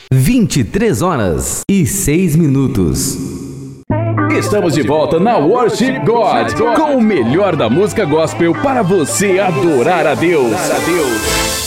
23h06. Estamos de volta na Worship God, com o melhor da música gospel para você adorar a Deus.